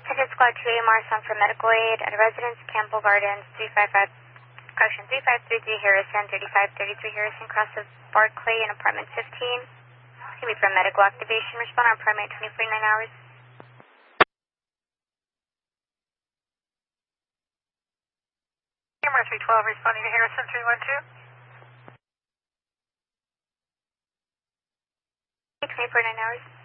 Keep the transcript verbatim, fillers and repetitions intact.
Hit Squad two A Marson for medical aid at a residence, Campbell Gardens, three five five, correction, three five three three Harrison, thirty-five thirty-three Harrison, cross of Barclay in apartment fifteen. It's going to be for medical activation. Respond on apartment twenty forty-nine hours. Camera three twelve responding to Harrison three one two. twenty forty-nine hours.